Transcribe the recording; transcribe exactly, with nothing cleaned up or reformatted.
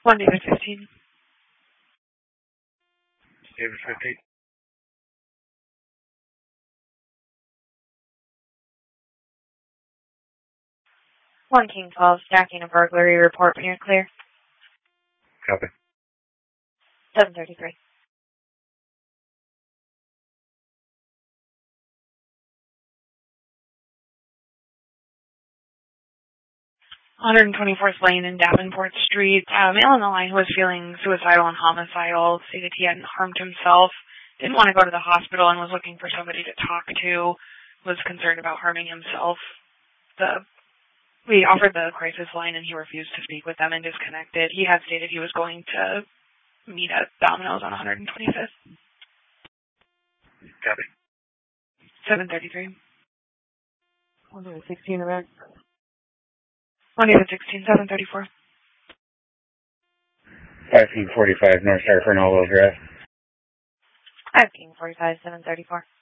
one David fifteen. David fifteen. one King twelve, stacking a burglary report, near clear. Copy. seven thirty-three. one twenty-fourth Lane and Davenport Street. Uh, male on the line who was feeling suicidal and homicidal, stated he hadn't harmed himself, didn't want to go to the hospital and was looking for somebody to talk to, was concerned about harming himself. The We offered the crisis line and he refused to speak with them and disconnected. He had stated he was going to meet at Domino's on one twenty-fifth. Copy. seven thirty-three. one sixteen around. one David sixteen, seven thirty-four. five King forty-five, North Star Fernald Drive. five King forty-five, seven thirty-four.